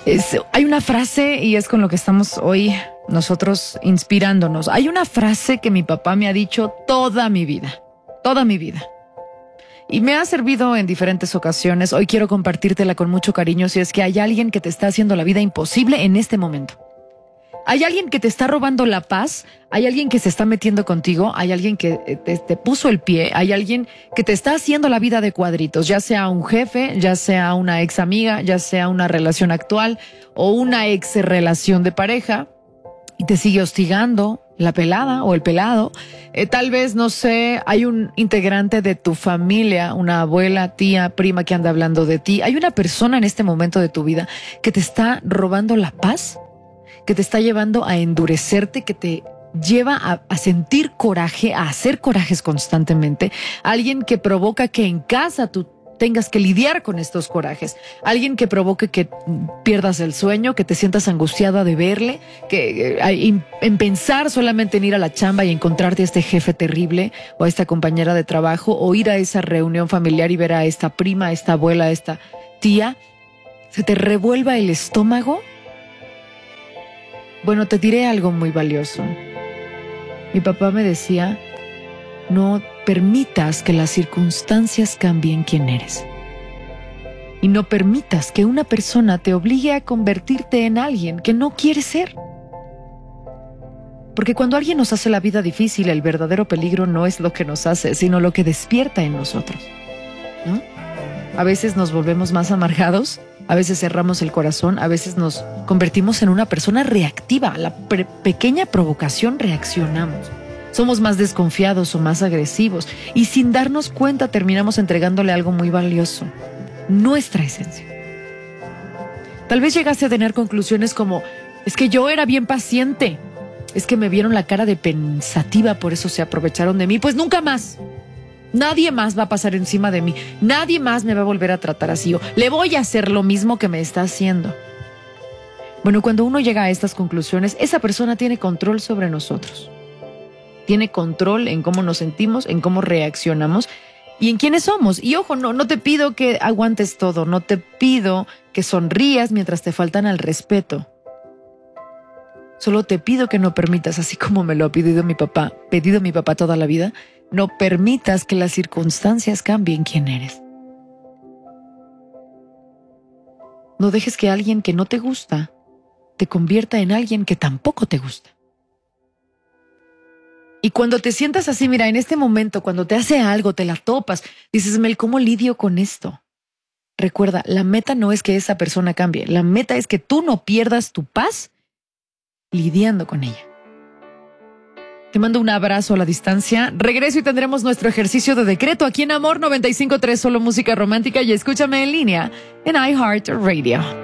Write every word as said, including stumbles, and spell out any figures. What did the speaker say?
Es, hay una frase, y es con lo que estamos hoy nosotros inspirándonos. Hay una frase que mi papá me ha dicho toda mi vida, toda mi vida. Y me ha servido en diferentes ocasiones. Hoy quiero compartírtela con mucho cariño si es que hay alguien que te está haciendo la vida imposible en este momento. Hay alguien que te está robando la paz, hay alguien que se está metiendo contigo, hay alguien que te, te puso el pie, hay alguien que te está haciendo la vida de cuadritos, ya sea un jefe, ya sea una ex amiga, ya sea una relación actual o una ex relación de pareja, y te sigue hostigando la pelada o el pelado. Eh, tal vez, no sé, hay un integrante de tu familia, una abuela, tía, prima que anda hablando de ti. Hay una persona en este momento de tu vida que te está robando la paz, que te está llevando a endurecerte, que te lleva a, a sentir coraje, a hacer corajes constantemente. Alguien que provoca que en casa tú tengas que lidiar con estos corajes. Alguien que provoque que pierdas el sueño, que te sientas angustiada de verle, que eh, en pensar solamente en ir a la chamba y encontrarte a este jefe terrible o a esta compañera de trabajo, o ir a esa reunión familiar y ver a esta prima, a esta abuela, a esta tía, se te revuelva el estómago. Bueno, te diré algo muy valioso. Mi papá me decía, no permitas que las circunstancias cambien quién eres. Y no permitas que una persona te obligue a convertirte en alguien que no quieres ser. Porque cuando alguien nos hace la vida difícil, el verdadero peligro no es lo que nos hace, sino lo que despierta en nosotros, ¿no? A veces nos volvemos más amargados, a veces cerramos el corazón, a veces nos convertimos en una persona reactiva. A la pre- pequeña provocación reaccionamos. Somos más desconfiados o más agresivos, y sin darnos cuenta terminamos entregándole algo muy valioso, nuestra esencia. Tal vez llegaste a tener conclusiones como, es que yo era bien paciente, es que me vieron la cara de pensativa, por eso se aprovecharon de mí. Pues nunca más. Nadie más va a pasar encima de mí. Nadie más me va a volver a tratar así. O le voy a hacer lo mismo que me está haciendo. Bueno, cuando uno llega a estas conclusiones, esa persona tiene control sobre nosotros. Tiene control en cómo nos sentimos, en cómo reaccionamos y en quiénes somos. Y ojo, no, no te pido que aguantes todo. No te pido que sonrías mientras te faltan al respeto. Solo te pido que no permitas, así como me lo ha pedido mi papá, pedido mi papá toda la vida, no permitas que las circunstancias cambien quién eres. No dejes que alguien que no te gusta te convierta en alguien que tampoco te gusta. Y cuando te sientas así, mira, en este momento, cuando te hace algo, te la topas, dices, Mel, ¿cómo lidio con esto? Recuerda, la meta no es que esa persona cambie, la meta es que tú no pierdas tu paz lidiando con ella. Te mando un abrazo a la distancia. Regreso y tendremos nuestro ejercicio de decreto aquí en Amor noventa y cinco punto tres, solo música romántica, y escúchame en línea en iHeartRadio.